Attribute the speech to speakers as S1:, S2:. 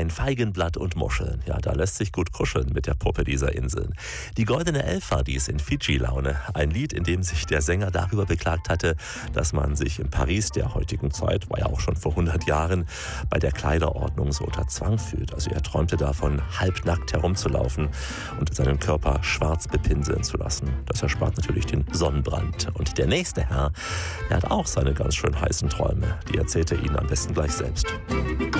S1: ein Feigenblatt und Muscheln. Ja, da lässt sich gut kuscheln mit der Puppe dieser Inseln. Die Goldene Elf war dies in Fidschi-Laune. Ein Lied, in dem sich der Sänger darüber beklagt hatte, dass man sich in Paris der heutigen Zeit, war ja auch schon vor 100 Jahren, bei der Kleiderordnung so unter Zwang fühlt. Also er träumte davon, halbnackt herumzulaufen und seinen Körper schwarz bepinseln zu lassen. Das erspart natürlich den Sonnenbrand. Und der nächste Herr, der hat auch seine ganz schön heißen Träume. Die erzählt er Ihnen am besten gleich selbst.